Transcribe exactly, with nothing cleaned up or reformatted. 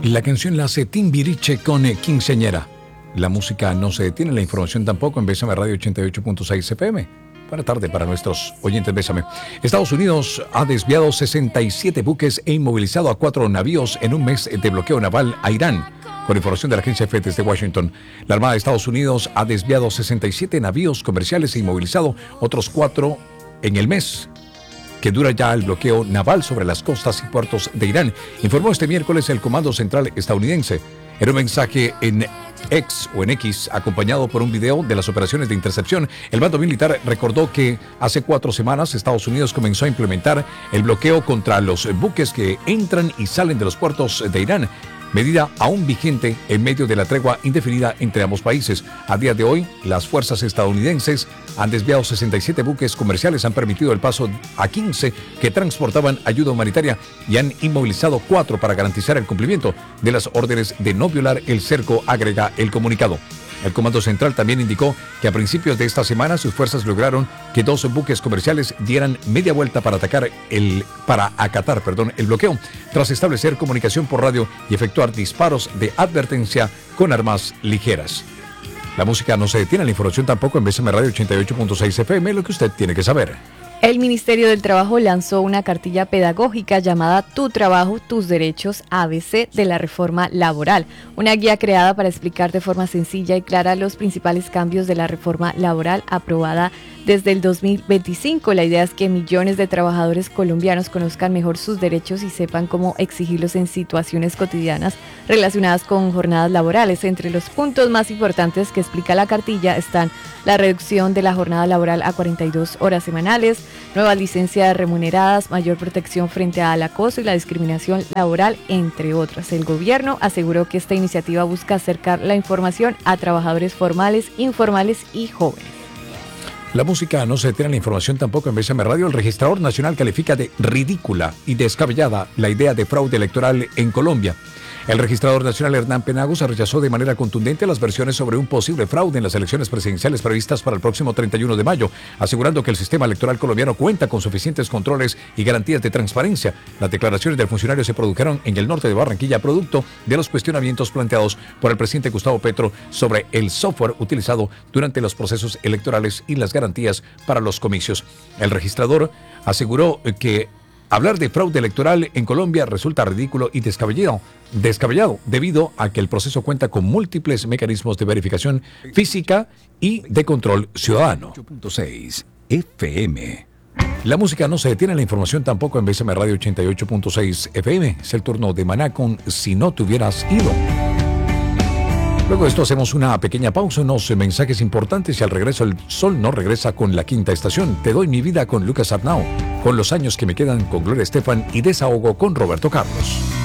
La canción la hace Timbiriche con eh, Quinceañera. La música no se detiene, la información tampoco en Bésame Radio ochenta y ocho punto seis F M. Buena tarde para nuestros oyentes Bésame. Estados Unidos ha desviado sesenta y siete buques e inmovilizado a cuatro navíos en un mes de bloqueo naval a Irán. Con información de la agencia F desde Washington, la Armada de Estados Unidos ha desviado sesenta y siete navíos comerciales e inmovilizado otros cuatro en el mes que dura ya el bloqueo naval sobre las costas y puertos de Irán, informó este miércoles el Comando Central estadounidense. En un mensaje en X o en X, acompañado por un video de las operaciones de intercepción, el mando militar recordó que hace cuatro semanas Estados Unidos comenzó a implementar el bloqueo contra los buques que entran y salen de los puertos de Irán, medida aún vigente en medio de la tregua indefinida entre ambos países. A día de hoy, las fuerzas estadounidenses han desviado sesenta y siete buques comerciales, han permitido el paso a quince que transportaban ayuda humanitaria y han inmovilizado cuatro para garantizar el cumplimiento de las órdenes de no violar el cerco, agrega el comunicado. El Comando Central también indicó que a principios de esta semana sus fuerzas lograron que dos buques comerciales dieran media vuelta para atacar el, para acatar, perdón, el bloqueo, tras establecer comunicación por radio y efectuar disparos de advertencia con armas ligeras. La música no se detiene, la información tampoco en Bésame Radio ochenta y ocho punto seis F M, lo que usted tiene que saber. El Ministerio del Trabajo lanzó una cartilla pedagógica llamada Tu Trabajo, Tus Derechos A B C de la Reforma Laboral, una guía creada para explicar de forma sencilla y clara los principales cambios de la reforma laboral aprobada desde el dos mil veinticinco. La idea es que millones de trabajadores colombianos conozcan mejor sus derechos y sepan cómo exigirlos en situaciones cotidianas relacionadas con jornadas laborales. Entre los puntos más importantes que explica la cartilla están la reducción de la jornada laboral a cuarenta y dos horas semanales, nuevas licencias remuneradas, mayor protección frente al acoso y la discriminación laboral, entre otras. El gobierno aseguró que esta iniciativa busca acercar la información a trabajadores formales, informales y jóvenes. La música no se detiene, la información tampoco en Bésame Radio. El registrador nacional califica de ridícula y descabellada la idea de fraude electoral en Colombia. El registrador nacional Hernán Penagos rechazó de manera contundente las versiones sobre un posible fraude en las elecciones presidenciales previstas para el próximo treinta y uno de mayo, asegurando que el sistema electoral colombiano cuenta con suficientes controles y garantías de transparencia. Las declaraciones del funcionario se produjeron en el norte de Barranquilla, producto de los cuestionamientos planteados por el presidente Gustavo Petro sobre el software utilizado durante los procesos electorales y las garantías para los comicios. El registrador aseguró que hablar de fraude electoral en Colombia resulta ridículo y descabellado, descabellado debido a que el proceso cuenta con múltiples mecanismos de verificación física y de control ciudadano. ocho punto seis F M. La música no se detiene, la información tampoco en Bésame Radio ochenta y ocho punto seis F M. Es el turno de Maná con Si no te hubieras ido. Luego de esto hacemos una pequeña pausa, unos mensajes importantes y al regreso el sol no regresa con la quinta estación. Te doy mi vida con Lucas Arnau, con los años que me quedan con Gloria Estefan y Desahogo con Roberto Carlos.